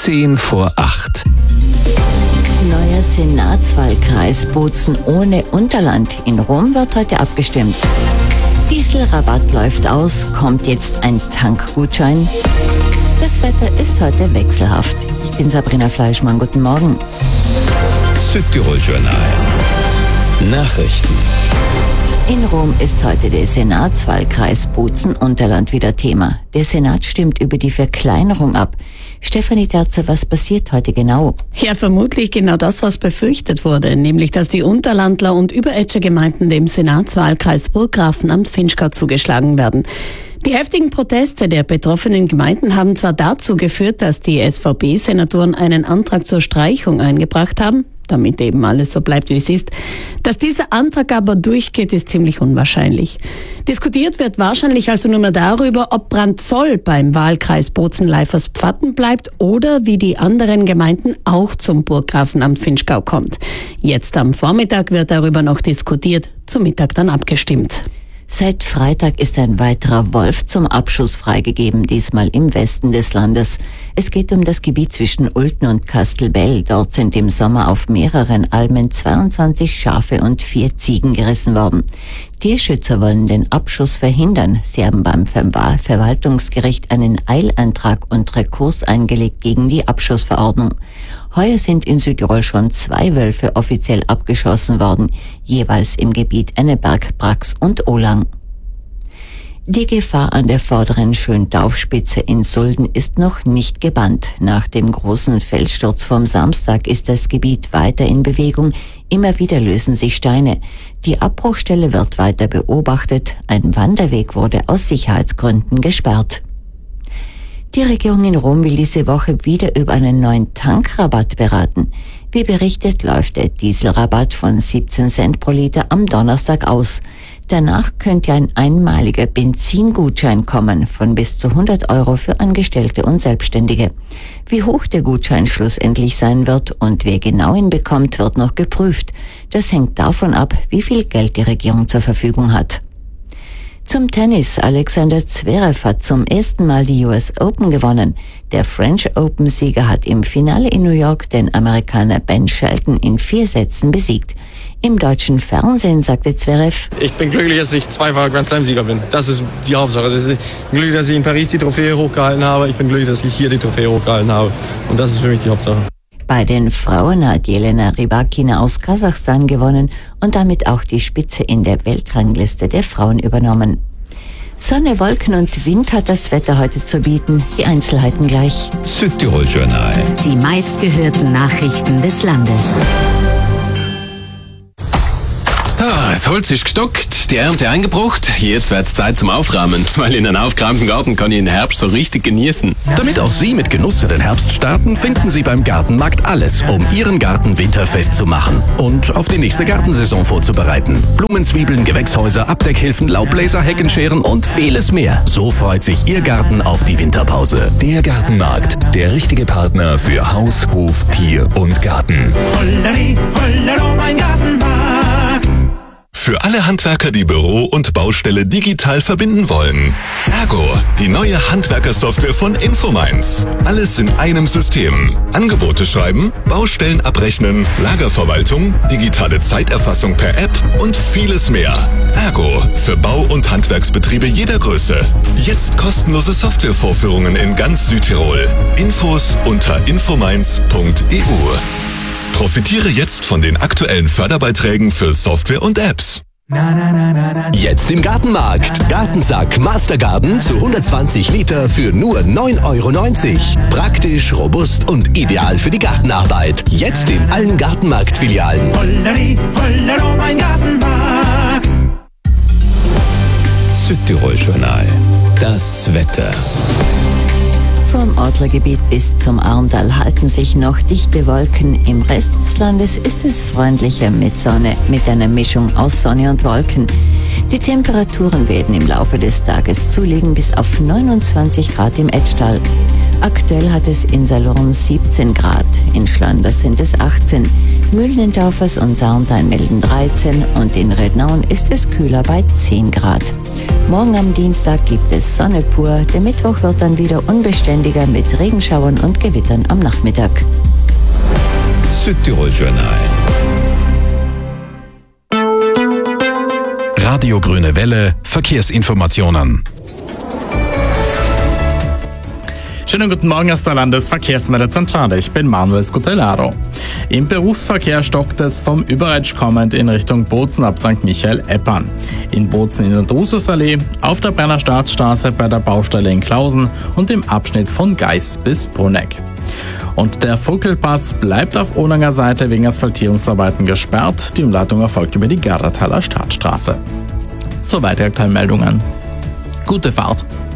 8:10. Neuer Senatswahlkreis Bozen ohne Unterland. In Rom wird heute abgestimmt. Dieselrabatt läuft aus, kommt jetzt ein Tankgutschein. Das Wetter ist heute wechselhaft. Ich bin Sabrina Fleischmann, guten Morgen. Südtirol Journal. Nachrichten. In Rom ist heute der Senatswahlkreis Bozen-Unterland wieder Thema. Der Senat stimmt über die Verkleinerung ab. Stefanie Terze, was passiert heute genau? Ja, vermutlich genau das, was befürchtet wurde, nämlich dass die Unterlandler und Überetscher Gemeinden dem Senatswahlkreis Burggrafenamt Vinschgau zugeschlagen werden. Die heftigen Proteste der betroffenen Gemeinden haben zwar dazu geführt, dass die SVP-Senatoren einen Antrag zur Streichung eingebracht haben, damit eben alles so bleibt, wie es ist. Dass dieser Antrag aber durchgeht, ist ziemlich unwahrscheinlich. Diskutiert wird wahrscheinlich also nur mehr darüber, ob Brandzoll beim Wahlkreis Bozen-Leifers-Pfatten bleibt oder wie die anderen Gemeinden auch zum Burggrafenamt Vinschgau kommt. Jetzt am Vormittag wird darüber noch diskutiert, zum Mittag dann abgestimmt. Seit Freitag ist ein weiterer Wolf zum Abschuss freigegeben, diesmal im Westen des Landes. Es geht um das Gebiet zwischen Ulten und Kastelbell. Dort sind im Sommer auf mehreren Almen 22 Schafe und 4 Ziegen gerissen worden. Tierschützer wollen den Abschuss verhindern. Sie haben beim Verwaltungsgericht einen Eilantrag und Rekurs eingelegt gegen die Abschussverordnung. Heuer sind in Südtirol schon 2 Wölfe offiziell abgeschossen worden, jeweils im Gebiet Enneberg, Brax und Ohlang. Die Gefahr an der vorderen Schöntaufspitze in Sulden ist noch nicht gebannt. Nach dem großen Felssturz vom Samstag ist das Gebiet weiter in Bewegung. Immer wieder lösen sich Steine. Die Abbruchstelle wird weiter beobachtet. Ein Wanderweg wurde aus Sicherheitsgründen gesperrt. Die Regierung in Rom will diese Woche wieder über einen neuen Tankrabatt beraten. Wie berichtet, läuft der Dieselrabatt von 17 Cent pro Liter am Donnerstag aus. Danach könnte ein einmaliger Benzingutschein kommen von bis zu 100 € für Angestellte und Selbstständige. Wie hoch der Gutschein schlussendlich sein wird und wer genau ihn bekommt, wird noch geprüft. Das hängt davon ab, wie viel Geld die Regierung zur Verfügung hat. Zum Tennis. Alexander Zverev hat zum ersten Mal die US Open gewonnen. Der French Open-Sieger hat im Finale in New York den Amerikaner Ben Shelton in 4 Sätzen besiegt. Im deutschen Fernsehen sagte Zverev: Ich bin glücklich, dass ich zweifacher Grand Slam-Sieger bin. Das ist die Hauptsache. Ich bin glücklich, dass ich in Paris die Trophäe hochgehalten habe. Ich bin glücklich, dass ich hier die Trophäe hochgehalten habe. Und das ist für mich die Hauptsache. Bei den Frauen hat Jelena Rybakina aus Kasachstan gewonnen und damit auch die Spitze in der Weltrangliste der Frauen übernommen. Sonne, Wolken und Wind hat das Wetter heute zu bieten. Die Einzelheiten gleich. Südtirol Journal. Die meistgehörten Nachrichten des Landes. Das Holz ist gestockt, die Ernte eingebracht. Jetzt wird's Zeit zum Aufräumen, weil in einem aufgeräumten Garten kann ich den Herbst so richtig genießen. Damit auch Sie mit Genuss in den Herbst starten, finden Sie beim Gartenmarkt alles, um Ihren Garten winterfest zu machen und auf die nächste Gartensaison vorzubereiten. Blumenzwiebeln, Gewächshäuser, Abdeckhilfen, Laubbläser, Heckenscheren und vieles mehr. So freut sich Ihr Garten auf die Winterpause. Der Gartenmarkt, der richtige Partner für Haus, Hof, Tier und Garten. Holleri, hollero, mein Gartenmarkt. Für alle Handwerker, die Büro und Baustelle digital verbinden wollen. Ergo, die neue Handwerkersoftware von Infomines. Alles in einem System. Angebote schreiben, Baustellen abrechnen, Lagerverwaltung, digitale Zeiterfassung per App und vieles mehr. Ergo, für Bau- und Handwerksbetriebe jeder Größe. Jetzt kostenlose Softwarevorführungen in ganz Südtirol. Infos unter infomines.eu. Profitiere jetzt von den aktuellen Förderbeiträgen für Software und Apps. Jetzt im Gartenmarkt. Gartensack Mastergarden zu 120 Liter für nur 9,90 €. Praktisch, robust und ideal für die Gartenarbeit. Jetzt in allen Gartenmarkt-Filialen. Holleri, hollero, mein Gartenmarkt. Südtirol Journal. Das Wetter. Vom Ortlergebiet bis zum Arndal halten sich noch dichte Wolken. Im Rest des Landes ist es freundlicher mit Sonne, mit einer Mischung aus Sonne und Wolken. Die Temperaturen werden im Laufe des Tages zulegen bis auf 29 Grad im Etschtal. Aktuell hat es in Salurn 17 Grad, in Schlanders sind es 18, Mühlen-in-Taufers und Sarntal melden 13 und in Rednaun ist es kühler bei 10 Grad. Morgen am Dienstag gibt es Sonne pur, der Mittwoch wird dann wieder unbeständiger mit Regenschauern und Gewittern am Nachmittag. Südtirol Journal. Radio Grüne Welle, Verkehrsinformationen. Schönen guten Morgen aus der Landesverkehrsmeldezentrale. Ich bin Manuel Scutellaro. Im Berufsverkehr stockt es vom Überetsch kommend in Richtung Bozen ab St. Michael-Eppern. In Bozen in der Drususallee, auf der Brenner Staatsstraße bei der Baustelle in Klausen und im Abschnitt von Geis bis Bruneck. Und der Vogtelpass bleibt auf Olanger Seite wegen Asphaltierungsarbeiten gesperrt. Die Umleitung erfolgt über die Gardertaler Stadtstraße. Soweit die aktuellen Meldungen. Gute Fahrt!